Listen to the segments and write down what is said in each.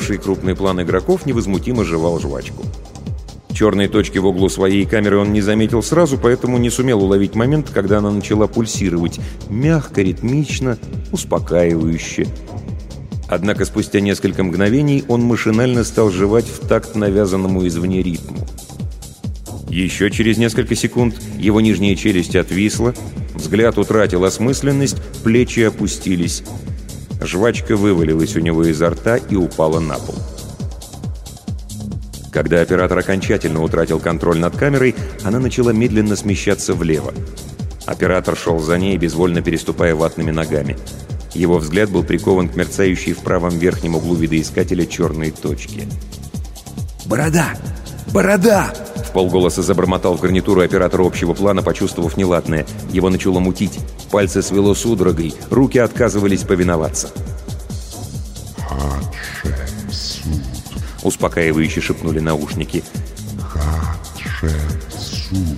фиксировавший крупный план игроков, невозмутимо жевал жвачку. Черной точки в углу своей камеры он не заметил сразу, поэтому не сумел уловить момент, когда она начала пульсировать. Мягко, ритмично, успокаивающе. Однако спустя несколько мгновений он машинально стал жевать в такт навязанному извне ритму. Еще через несколько секунд его нижняя челюсть отвисла, взгляд утратил осмысленность, плечи опустились. Жвачка вывалилась у него изо рта и упала на пол. Когда оператор окончательно утратил контроль над камерой, она начала медленно смещаться влево. Оператор шел за ней, безвольно переступая ватными ногами. Его взгляд был прикован к мерцающей в правом верхнем углу видоискателя черной точке. «Борода! Борода!» В полголоса забормотал в гарнитуру оператора общего плана, почувствовав неладное. Его начало мутить. Пальцы свело судорогой, руки отказывались повиноваться. «Хатшепсут», — успокаивающе шепнули наушники. «Хатшепсут».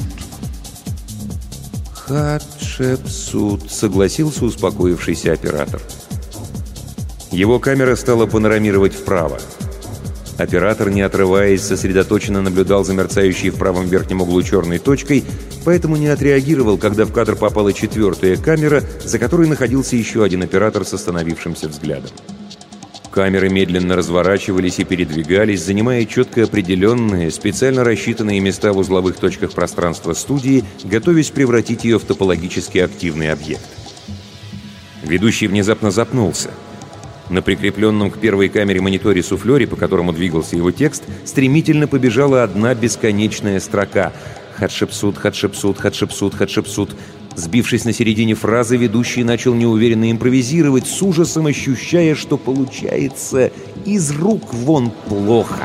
«Хатшепсут», — согласился успокоившийся оператор. Его камера стала панорамировать вправо. Оператор, не отрываясь, сосредоточенно наблюдал за мерцающей в правом верхнем углу черной точкой, поэтому не отреагировал, когда в кадр попала четвертая камера, за которой находился еще один оператор с остановившимся взглядом. Камеры медленно разворачивались и передвигались, занимая четко определенные, специально рассчитанные места в узловых точках пространства студии, готовясь превратить ее в топологически активный объект. Ведущий внезапно запнулся. На прикрепленном к первой камере мониторе суфлере, по которому двигался его текст, стремительно побежала одна бесконечная строка. «Хатшепсут, Хатшепсут, Хатшепсут, Хатшепсут». Сбившись на середине фразы, ведущий начал неуверенно импровизировать, с ужасом ощущая, что получается из рук вон плохо.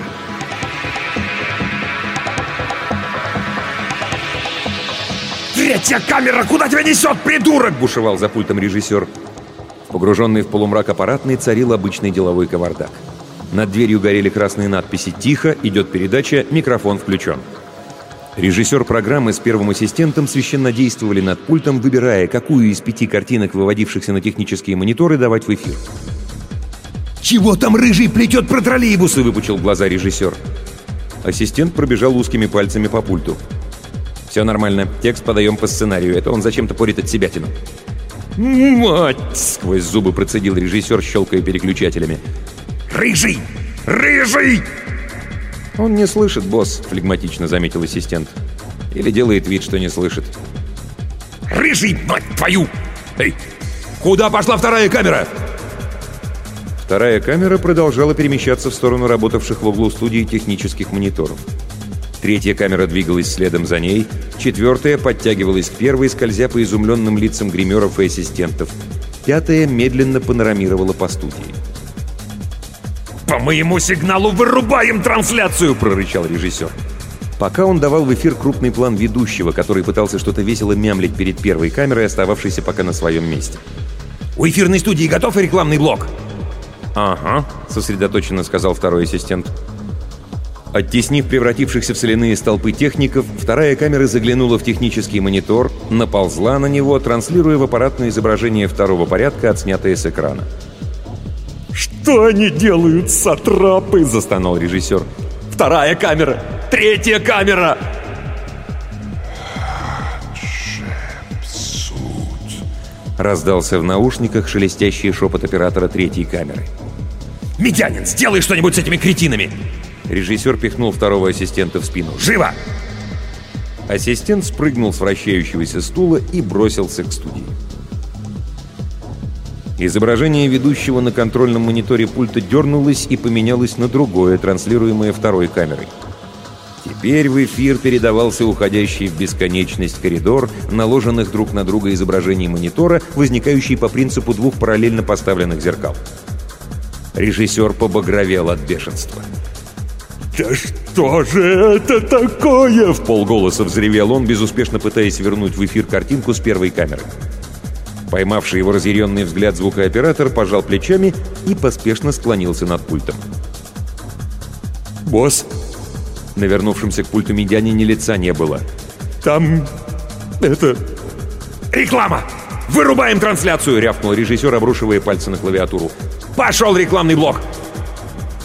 «Третья камера! Куда тебя несет, придурок?» — бушевал за пультом режиссер. Погруженный в полумрак аппаратный царил обычный деловой кавардак. Над дверью горели красные надписи «Тихо», «Идет передача», «Микрофон включен». Режиссер программы с первым ассистентом священно действовали над пультом, выбирая, какую из 5 картинок, выводившихся на технические мониторы, давать в эфир. «Чего там рыжий плетет про троллейбусы?» — выпучил глаза режиссер. Ассистент пробежал узкими пальцами по пульту. «Все нормально. Текст подаем по сценарию. Это он зачем-то порит от себятину». «Мать!» — сквозь зубы процедил режиссер, щелкая переключателями. «Рыжий! Рыжий!» «Он не слышит, босс», — флегматично заметил ассистент. «Или делает вид, что не слышит». «Рыжий, мать твою! Эй, куда пошла вторая камера?» Вторая камера продолжала перемещаться в сторону работавших в углу студии технических мониторов. Третья камера двигалась следом за ней, четвертая подтягивалась к первой, скользя по изумленным лицам гримеров и ассистентов. Пятая медленно панорамировала по студии. «По моему сигналу вырубаем трансляцию!» — прорычал режиссер. Пока он давал в эфир крупный план ведущего, который пытался что-то весело мямлить перед первой камерой, остававшейся пока на своем месте. «У эфирной студии готов рекламный блок?» «Ага», — сосредоточенно сказал второй ассистент. Оттеснив превратившихся в соляные столпы техников, вторая камера заглянула в технический монитор, наползла на него, транслируя в аппаратное изображение второго порядка, отснятое с экрана. «Что они делают, сатрапы?» — застонал режиссер. «Вторая камера! Третья камера!» «Хатшепсут», — раздался в наушниках шелестящий шепот оператора третьей камеры. «Медянин, сделай что-нибудь с этими кретинами!» Режиссер пихнул второго ассистента в спину. «Живо!» Ассистент спрыгнул с вращающегося стула и бросился к студии. Изображение ведущего на контрольном мониторе пульта дернулось и поменялось на другое, транслируемое второй камерой. Теперь в эфир передавался уходящий в бесконечность коридор наложенных друг на друга изображений монитора, возникающий по принципу 2 параллельно поставленных зеркал. Режиссер побагровел от бешенства. «Да что же это такое?» — вполголоса взревел он, безуспешно пытаясь вернуть в эфир картинку с первой камеры. Поймавший его разъяренный взгляд звукооператор пожал плечами и поспешно склонился над пультом. «Босс!» На вернувшемся к пульту медянине лица не было. «Там... это... реклама! Вырубаем трансляцию!» — рявкнул режиссер, обрушивая пальцы на клавиатуру. «Пошел рекламный блок!»